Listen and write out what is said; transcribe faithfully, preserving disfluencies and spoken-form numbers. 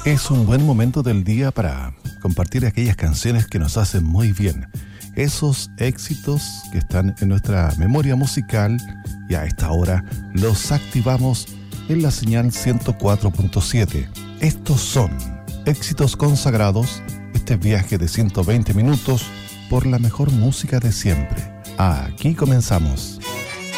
Es un buen momento del día para compartir aquellas canciones que nos hacen muy bien. Esos éxitos que están en nuestra memoria musical y a esta hora los activamos en la señal ciento cuatro punto siete. Estos son éxitos consagrados, este viaje de ciento veinte minutos por la mejor música de siempre. Aquí comenzamos.